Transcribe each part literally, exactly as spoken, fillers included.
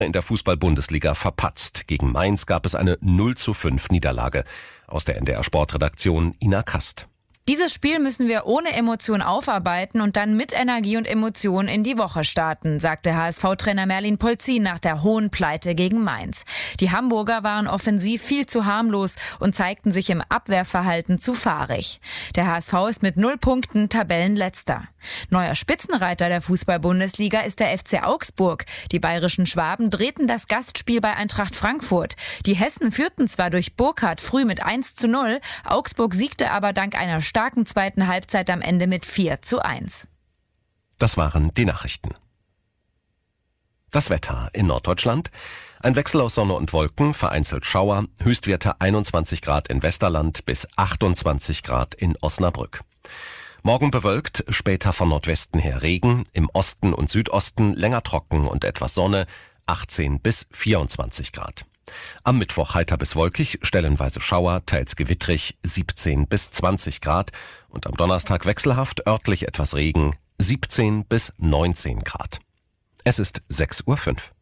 In der Fußball-Bundesliga verpatzt. Gegen Mainz gab es eine null zu fünf Niederlage. Aus der N D R-Sportredaktion Ina Kast. Dieses Spiel müssen wir ohne Emotion aufarbeiten und dann mit Energie und Emotion in die Woche starten, sagte H S V-Trainer Merlin Polzin nach der hohen Pleite gegen Mainz. Die Hamburger waren offensiv viel zu harmlos und zeigten sich im Abwehrverhalten zu fahrig. Der H S V ist mit null Punkten Tabellenletzter. Neuer Spitzenreiter der Fußball-Bundesliga ist der F C Augsburg. Die bayerischen Schwaben drehten das Gastspiel bei Eintracht Frankfurt. Die Hessen führten zwar durch Burkhardt früh mit eins zu null, Augsburg siegte aber dank einer starken zweiten Halbzeit am Ende mit vier zu eins. Das waren die Nachrichten. Das Wetter in Norddeutschland. Ein Wechsel aus Sonne und Wolken, vereinzelt Schauer, Höchstwerte einundzwanzig Grad in Westerland bis achtundzwanzig Grad in Osnabrück. Morgen bewölkt, später von Nordwesten her Regen, im Osten und Südosten länger trocken und etwas Sonne, achtzehn bis vierundzwanzig Grad. Am Mittwoch heiter bis wolkig, stellenweise Schauer, teils gewittrig, siebzehn bis zwanzig Grad. Und am Donnerstag wechselhaft, örtlich etwas Regen, siebzehn bis neunzehn Grad. Es ist sechs Uhr fünf.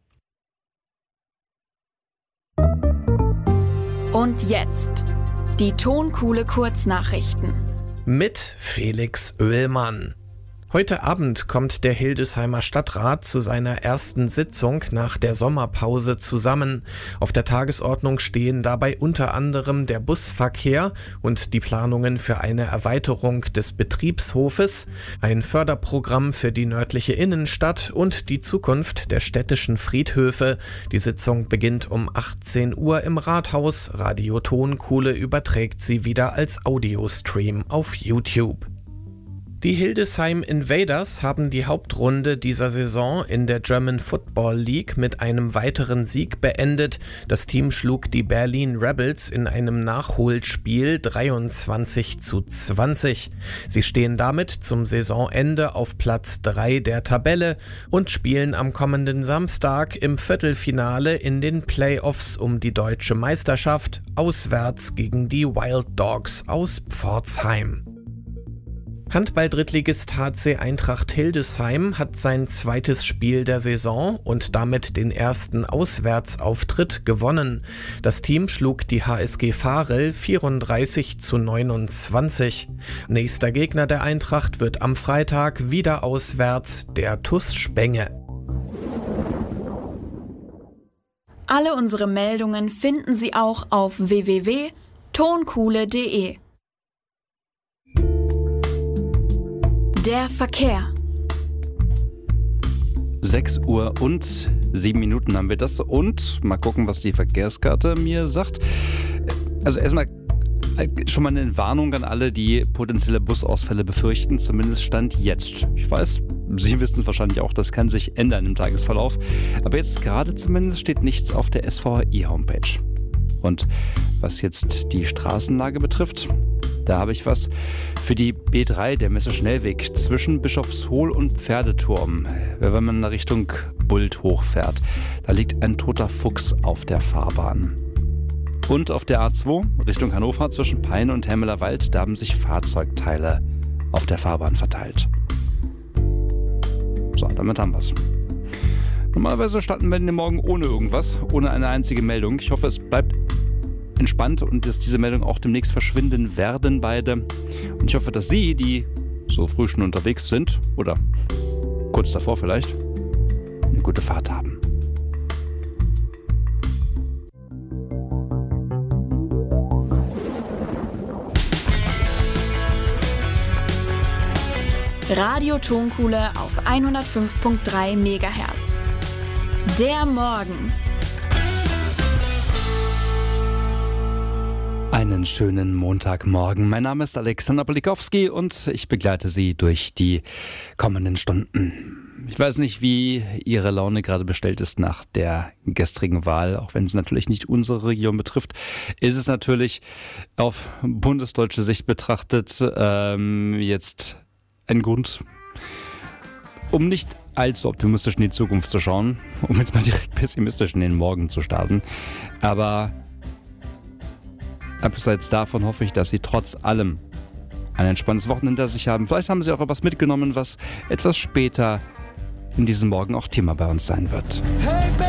Und jetzt die Tonkuhle Kurznachrichten. Mit Felix Oehlmann. Heute Abend kommt der Hildesheimer Stadtrat zu seiner ersten Sitzung nach der Sommerpause zusammen. Auf der Tagesordnung stehen dabei unter anderem der Busverkehr und die Planungen für eine Erweiterung des Betriebshofes, ein Förderprogramm für die nördliche Innenstadt und die Zukunft der städtischen Friedhöfe. Die Sitzung beginnt um achtzehn Uhr im Rathaus. Radio Tonkuhle überträgt sie wieder als Audiostream auf YouTube. Die Hildesheim Invaders haben die Hauptrunde dieser Saison in der German Football League mit einem weiteren Sieg beendet. Das Team schlug die Berlin Rebels in einem Nachholspiel dreiundzwanzig zu zwanzig. Sie stehen damit zum Saisonende auf Platz drei der Tabelle und spielen am kommenden Samstag im Viertelfinale in den Playoffs um die deutsche Meisterschaft auswärts gegen die Wild Dogs aus Pforzheim. Handball-Drittligist H C Eintracht Hildesheim hat sein zweites Spiel der Saison und damit den ersten Auswärtsauftritt gewonnen. Das Team schlug die H S G Varel vierunddreißig zu neunundzwanzig. Nächster Gegner der Eintracht wird am Freitag wieder auswärts der T U S Spenge. Alle unsere Meldungen finden Sie auch auf w w w punkt tonkuhle punkt de. Der Verkehr. sechs Uhr und sieben Minuten haben wir das. Und mal gucken, was die Verkehrskarte mir sagt. Also erstmal schon mal eine Warnung an alle, die potenzielle Busausfälle befürchten. Zumindest Stand jetzt. Ich weiß, Sie wissen es wahrscheinlich auch, das kann sich ändern im Tagesverlauf. Aber jetzt gerade zumindest steht nichts auf der S V H I-Homepage. Und was jetzt die Straßenlage betrifft, da habe ich was für die B drei, der Messe-Schnellweg zwischen Bischofshohl und Pferdeturm. Wenn man in Richtung Bult hochfährt, da liegt ein toter Fuchs auf der Fahrbahn. Und auf der A zwei Richtung Hannover zwischen Peine und Hemmelerwald, da haben sich Fahrzeugteile auf der Fahrbahn verteilt. So, damit haben wir es. Normalerweise starten wir den Morgen ohne irgendwas, ohne eine einzige Meldung. Ich hoffe, es bleibt entspannt und dass diese Meldungen auch demnächst verschwinden werden, beide. Und ich hoffe, dass Sie, die so früh schon unterwegs sind, oder kurz davor vielleicht, eine gute Fahrt haben. Radio Tonkuhle auf hundertfünf Komma drei Megahertz. Der Morgen. Einen schönen Montagmorgen. Mein Name ist Alexander Polikowski und ich begleite Sie durch die kommenden Stunden. Ich weiß nicht, wie Ihre Laune gerade bestellt ist nach der gestrigen Wahl, auch wenn es natürlich nicht unsere Region betrifft, ist es natürlich auf bundesdeutsche Sicht betrachtet ähm, jetzt ein Grund, um nicht allzu optimistisch in die Zukunft zu schauen, um jetzt mal direkt pessimistisch in den Morgen zu starten. Aber abseits davon hoffe ich, dass Sie trotz allem ein entspanntes Wochenende hinter sich haben. Vielleicht haben Sie auch etwas mitgenommen, was etwas später in diesem Morgen auch Thema bei uns sein wird. Hey!